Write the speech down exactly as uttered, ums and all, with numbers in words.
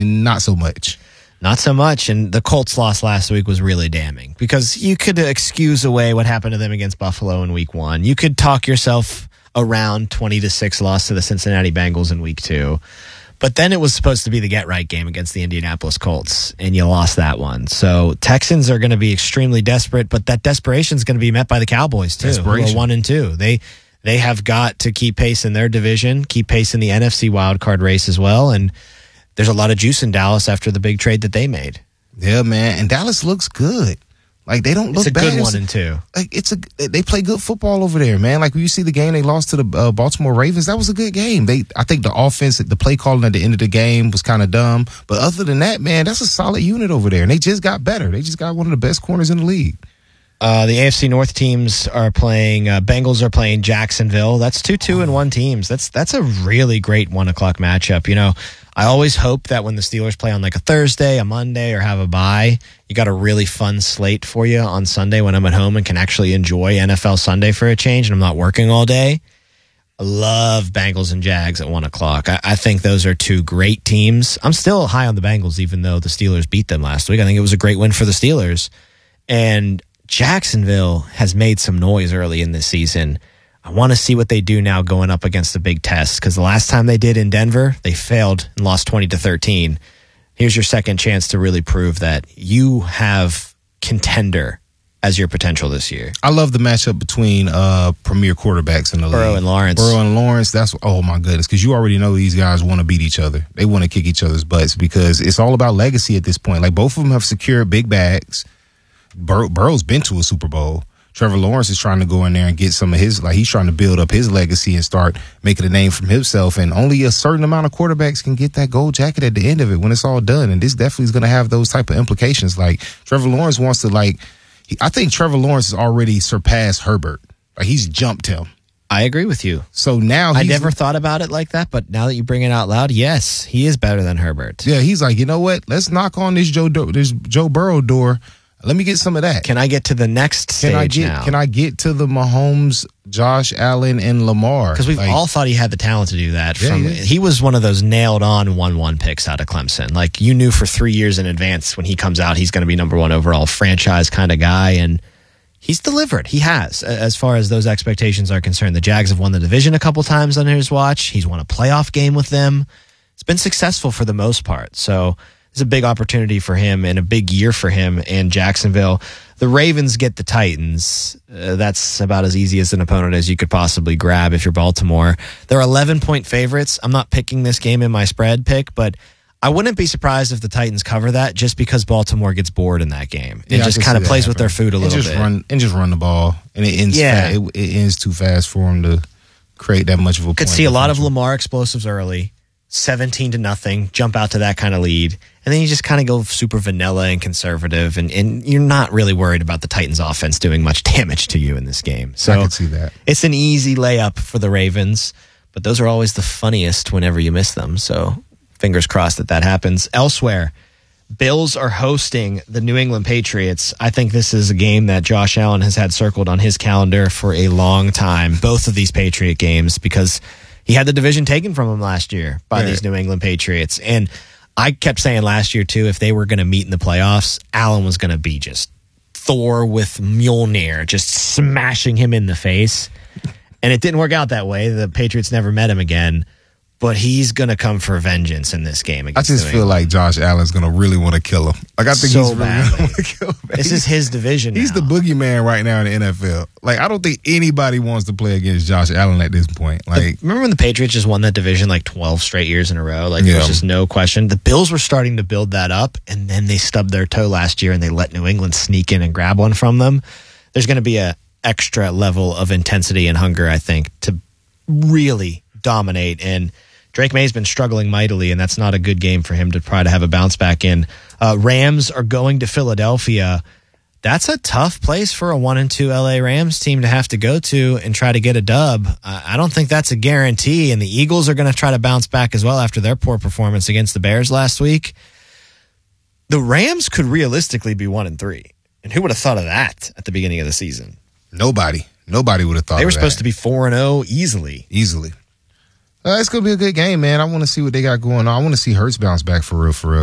Not so much. Not so much. And the Colts loss last week was really damning because you could excuse away what happened to them against Buffalo in week one. You could talk yourself around twenty to six loss to the Cincinnati Bengals in week two. But then it was supposed to be the get-right game against the Indianapolis Colts, and you lost that one. So Texans are going to be extremely desperate, but that desperation is going to be met by the Cowboys, too, who are one and two. They they have got to keep pace in their division, keep pace in the N F C wildcard race as well, and there's a lot of juice in Dallas after the big trade that they made. Yeah, man, and Dallas looks good. Like, they don't look bad. It's a bad. good one and two. Like, it's a they play good football over there, man. Like, when you see the game they lost to the uh, Baltimore Ravens, that was a good game. They, I think the offense, the play calling at the end of the game was kind of dumb. But other than that, man, that's a solid unit over there. And they just got better. They just got one of the best corners in the league. Uh, the A F C North teams are playing, uh, Bengals are playing Jacksonville. That's two two and one teams. That's that's a really great one o'clock matchup. You know, I always hope that when the Steelers play on like a Thursday, a Monday, or have a bye, you got a really fun slate for you on Sunday when I'm at home and can actually enjoy N F L Sunday for a change and I'm not working all day. I love Bengals and Jags at one o'clock. I, I think those are two great teams. I'm still high on the Bengals even though the Steelers beat them last week. I think it was a great win for the Steelers. And Jacksonville has made some noise early in this season. I want to see what they do now going up against the big test because the last time they did in Denver, they failed and lost twenty to thirteen. Here's your second chance to really prove that you have contender as your potential this year. I love the matchup between uh, premier quarterbacks in the league. Burrow and Lawrence. Burrow and Lawrence, that's, oh my goodness, because you already know these guys want to beat each other. They want to kick each other's butts because it's all about legacy at this point. Like, both of them have secured big bags. Bur- Burrow's been to a Super Bowl. Trevor Lawrence is trying to go in there and get some of his, like, he's trying to build up his legacy and start making a name for himself. And only a certain amount of quarterbacks can get that gold jacket at the end of it when it's all done. And this definitely is going to have those type of implications. Like, Trevor Lawrence wants to, like, he, I think Trevor Lawrence has already surpassed Herbert. Like, he's jumped him. I agree with you. So now I he's, never thought about it like that, but now that you bring it out loud, yes, he is better than Herbert. Yeah, he's like, you know what? Let's knock on this Joe Do- this Joe Burrow door. Let me get some of that. Can I get to the next stage can I get, now? Can I get to the Mahomes, Josh Allen, and Lamar? Because we've like, all thought he had the talent to do that. Yeah, From yeah. He was one of those nailed-on one one picks out of Clemson. Like, you knew for three years in advance when he comes out, he's going to be number one overall franchise kind of guy, and he's delivered. He has, as far as those expectations are concerned. The Jags have won the division a couple times under his watch. He's won a playoff game with them. It's been successful for the most part. So it's a big opportunity for him and a big year for him and Jacksonville. The Ravens get the Titans. Uh, that's about as easy as an opponent as you could possibly grab if you're Baltimore. They're eleven-point favorites. I'm not picking this game in my spread pick, but I wouldn't be surprised if the Titans cover that just because Baltimore gets bored in that game. It Yeah, just kind of plays with their food a and little just bit. Run, and just run the ball. And it ends, Yeah. fa- it, it ends too fast for him to create that much of a Could point see a lot of differential. Lamar explosives early, seventeen to nothing, jump out to that kind of lead, and then you just kind of go super vanilla and conservative, and, and you're not really worried about the Titans offense doing much damage to you in this game. So I can see that. It's an easy layup for the Ravens, but those are always the funniest whenever you miss them. So fingers crossed that that happens. Elsewhere, Bills are hosting the New England Patriots. I think this is a game that Josh Allen has had circled on his calendar for a long time, both of these Patriot games, because he had the division taken from him last year by Right. these New England Patriots. And I kept saying last year, too, if they were going to meet in the playoffs, Allen was going to be just Thor with Mjolnir, just smashing him in the face. And it didn't work out that way. The Patriots never met him again. But he's going to come for vengeance in this game I against just New feel England. like Josh Allen's going to really want to kill him. Like, I think So he's really badly. going to want to kill him. This He's- is his division He's now. the boogeyman right now in the N F L. Like, I don't think anybody wants to play against Josh Allen at this point. Like, Remember when the Patriots just won that division like twelve straight years in a row? Like, Yeah. there was just no question. The Bills were starting to build that up, and then they stubbed their toe last year, and they let New England sneak in and grab one from them. There's going to be a extra level of intensity and hunger, I think, to really dominate. And Drake May's been struggling mightily, and that's not a good game for him to try to have a bounce back in. Uh, Rams are going to Philadelphia. That's a tough place for a one and two L A Rams team to have to go to and try to get a dub. Uh, I don't think that's a guarantee, and the Eagles are going to try to bounce back as well after their poor performance against the Bears last week. The Rams could realistically be one and three, and who would have thought of that at the beginning of the season? nobody. Nobody would have thought They were of supposed that. to be four and zero easily. Easily. Uh, it's gonna be a good game, man. I want to see what they got going on. I want to see Hurts bounce back for real, for real.